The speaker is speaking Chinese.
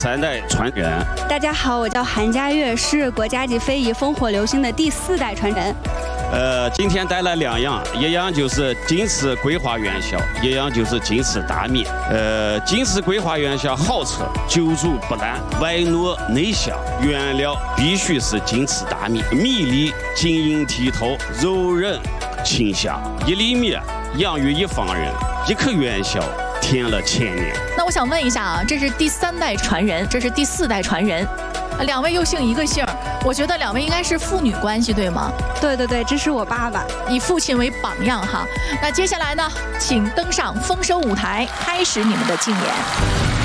3代传人。 大家好，我叫韩佳悦，是国家级非遗烽火流星的第4代传人。 今天带来2样，一样就是金池桂花元宵，一样就是金池大米。金池桂花元宵好吃，久煮不烂，外糯内香，原料必须是金池大米，米粒晶莹剔透，柔韧清香。1粒米养育1方人，1颗元宵甜了1000年。 那我想问一下啊，这是第3代传人，这是第4代传人，2位又姓一个姓，我觉得2位应该是父女关系，对吗？ 对，这是我爸爸， 以父亲为榜样哈。那接下来呢，请登上丰收舞台，开始你们的竞演。